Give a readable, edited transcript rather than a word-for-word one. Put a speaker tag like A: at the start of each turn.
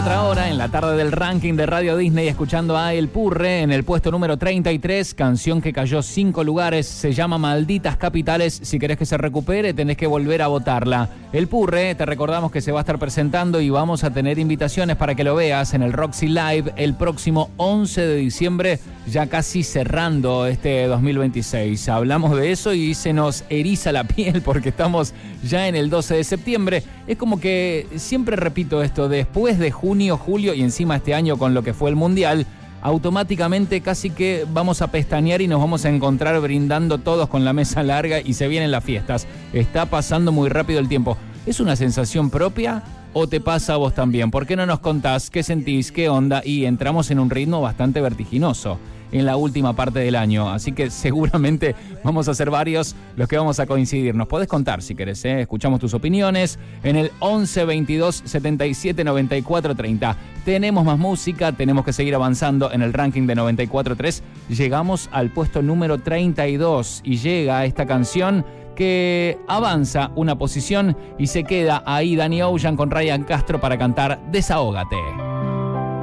A: otra hora en la tarde del ranking de Radio Disney, escuchando a El Purre en el puesto número 33, canción que cayó 5 lugares, se llama Malditas Capitales. Si querés que se recupere, tenés que volver a votarla. El Purre, te recordamos que se va a estar presentando y vamos a tener invitaciones para que lo veas en el Roxy Live el próximo 11 de diciembre, ya casi cerrando este 2026. Hablamos de eso y se nos eriza la piel porque estamos ya en el 12 de septiembre. Es como que siempre repito esto, después de junio, julio y encima este año con lo que fue el Mundial, automáticamente casi que vamos a pestañear y nos vamos a encontrar brindando todos con la mesa larga y se vienen las fiestas. Está pasando muy rápido el tiempo. ¿Es una sensación propia o te pasa a vos también? ¿Por qué no nos contás qué sentís, qué onda? Y entramos en un ritmo bastante vertiginoso en la última parte del año, así que seguramente vamos a ser varios los que vamos a coincidir. Nos podés contar si querés, escuchamos tus opiniones en el 11 22 77 94 30. Tenemos más música, tenemos que seguir avanzando en el ranking de 94.3. Llegamos al puesto número 32 y llega esta canción que avanza una posición y se queda ahí Danny Ocean con Ryan Castro para cantar Desahógate.